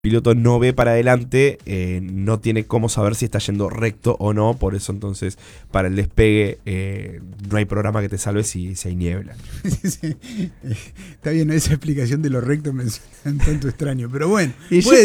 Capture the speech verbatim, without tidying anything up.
piloto no ve para adelante, eh, no tiene cómo saber si está yendo recto o no, por eso entonces para el despegue eh, no hay programa que te salve si, si hay niebla. Sí, sí. Está bien, esa explicación de lo recto me suena un tanto extraño, pero bueno. Y yo puede